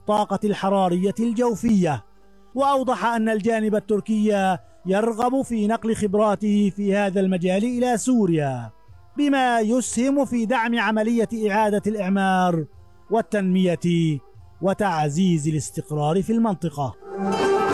الطاقة الحرارية الجوفية، وأوضح أن الجانب التركي يرغب في نقل خبراته في هذا المجال إلى سوريا، بما يسهم في دعم عملية إعادة الإعمار والتنمية وتعزيز الاستقرار في المنطقة.